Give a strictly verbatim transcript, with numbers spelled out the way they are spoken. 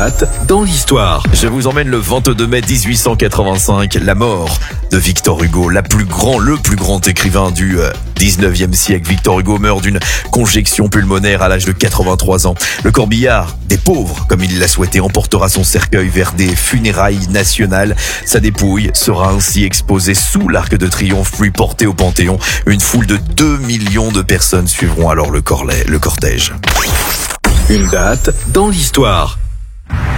date dans l'histoire. Je vous emmène le vingt-deux mai mille huit cent quatre-vingt-cinq, la mort de Victor Hugo, la plus grand, le plus grand écrivain du dix-neuvième siècle. Victor Hugo meurt d'une congestion pulmonaire à l'âge de quatre-vingt-trois ans. Le corbillard des pauvres, comme il l'a souhaité, emportera son cercueil vers des funérailles nationales. Sa dépouille sera ainsi exposée sous l'Arc de Triomphe, puis portée au Panthéon. Une foule de deux millions de personnes suivront alors le, corlet, le cortège. Une date dans l'histoire.